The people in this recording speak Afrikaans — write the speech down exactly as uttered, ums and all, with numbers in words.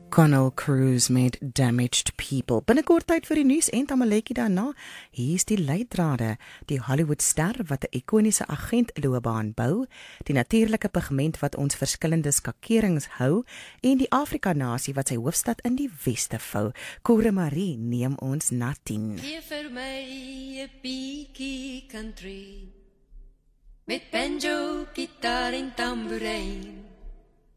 Connell Cruz met Damaged People. Binnekort tyd vir die nuus en Tamaletjie daarna. Hier is die leidrade. Die Hollywoodster wat 'n ikoniese agentloopbaan bou, die natuurlike pigment wat ons verskillende skakerings hou en die Afrika-nasie wat sy hoofstad in die weste vou. Cora Marie neem ons na tien. Gee vir my 'n bietjie country met banjo, gitaar en tamboerijn.